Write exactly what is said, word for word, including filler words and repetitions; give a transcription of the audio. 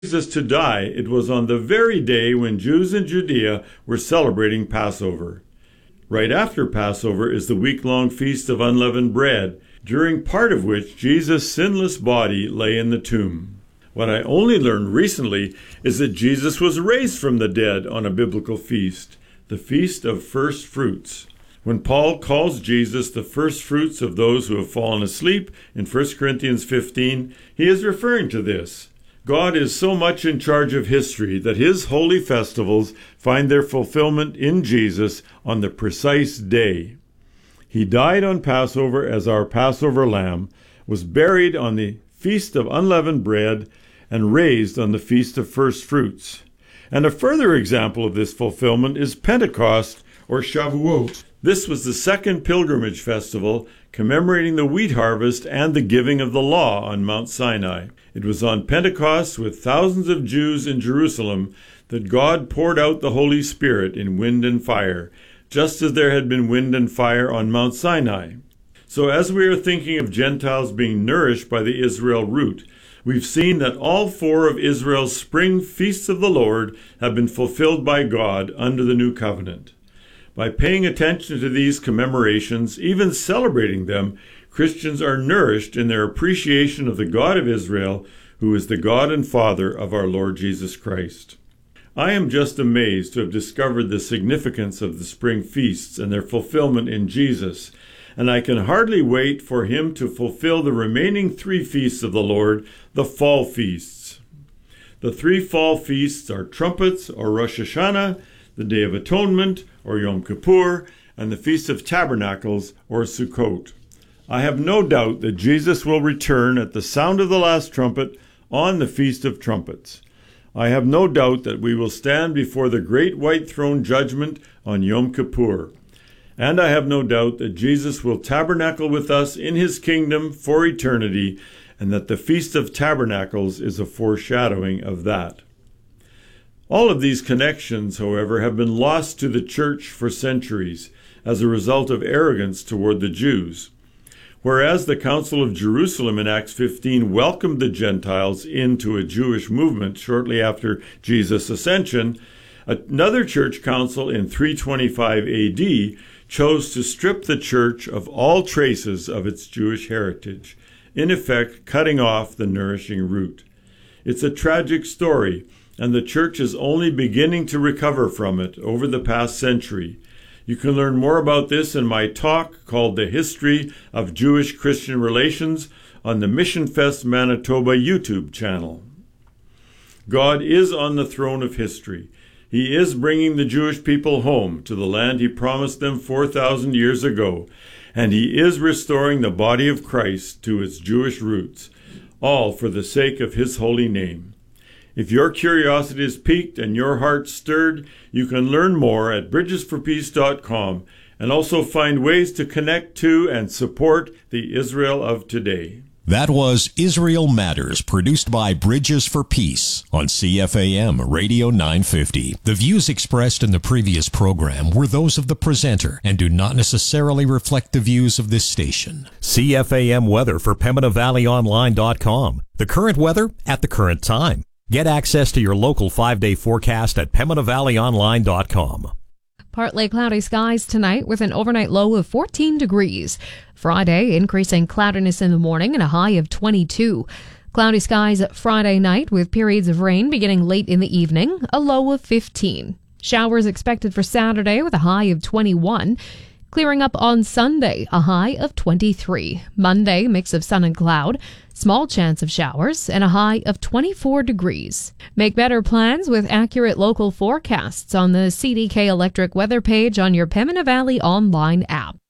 Jesus to die, it was on the very day when Jews in Judea were celebrating Passover. Right after Passover is the week-long Feast of Unleavened Bread, during part of which Jesus' sinless body lay in the tomb. What I only learned recently is that Jesus was raised from the dead on a biblical feast, the Feast of First Fruits. When Paul calls Jesus the first fruits of those who have fallen asleep in First Corinthians fifteen, he is referring to this. God is so much in charge of history that his holy festivals find their fulfillment in Jesus on the precise day. He died on Passover as our Passover lamb, was buried on the Feast of Unleavened Bread, and raised on the Feast of First Fruits. And a further example of this fulfillment is Pentecost, or Shavuot. This was the second pilgrimage festival commemorating the wheat harvest and the giving of the law on Mount Sinai. It was on Pentecost, with thousands of Jews in Jerusalem, that God poured out the Holy Spirit in wind and fire, just as there had been wind and fire on Mount Sinai. So as we are thinking of Gentiles being nourished by the Israel root, we've seen that all four of Israel's spring feasts of the Lord have been fulfilled by God under the new covenant. By paying attention to these commemorations, even celebrating them, Christians are nourished in their appreciation of the God of Israel, who is the God and Father of our Lord Jesus Christ. I am just amazed to have discovered the significance of the spring feasts and their fulfillment in Jesus, and I can hardly wait for him to fulfill the remaining three feasts of the Lord, the fall feasts. The three fall feasts are trumpets, or Rosh Hashanah, the Day of Atonement, or Yom Kippur, and the Feast of Tabernacles, or Sukkot. I have no doubt that Jesus will return at the sound of the last trumpet on the Feast of Trumpets. I have no doubt that we will stand before the great white throne judgment on Yom Kippur. And I have no doubt that Jesus will tabernacle with us in his kingdom for eternity, and that the Feast of Tabernacles is a foreshadowing of that. All of these connections, however, have been lost to the church for centuries as a result of arrogance toward the Jews. Whereas the Council of Jerusalem in Acts fifteen welcomed the Gentiles into a Jewish movement shortly after Jesus' ascension, another church council in three twenty-five A D chose to strip the church of all traces of its Jewish heritage, in effect cutting off the nourishing root. It's a tragic story, and the church is only beginning to recover from it over the past century. You can learn more about this in my talk called The History of Jewish-Christian Relations on the Mission Fest Manitoba YouTube channel. God is on the throne of history. He is bringing the Jewish people home to the land he promised them four thousand years ago, and he is restoring the body of Christ to its Jewish roots, all for the sake of his holy name. If your curiosity is piqued and your heart stirred, you can learn more at bridges for peace dot com and also find ways to connect to and support the Israel of today. That was Israel Matters, produced by Bridges for Peace on C F A M Radio nine fifty. The views expressed in the previous program were those of the presenter and do not necessarily reflect the views of this station. C F A M weather for Pembina Valley Online dot com. The current weather at the current time. Get access to your local five-day forecast at Pembina Valley Online dot com. Partly cloudy skies tonight with an overnight low of fourteen degrees. Friday, increasing cloudiness in the morning and a high of twenty-two. Cloudy skies Friday night with periods of rain beginning late in the evening, a low of fifteen. Showers expected for Saturday with a high of twenty-one. Clearing up on Sunday, a high of twenty-three. Monday, mix of sun and cloud. Small chance of showers and a high of twenty-four degrees. Make better plans with accurate local forecasts on the C D K Electric weather page on your Pembina Valley Online app.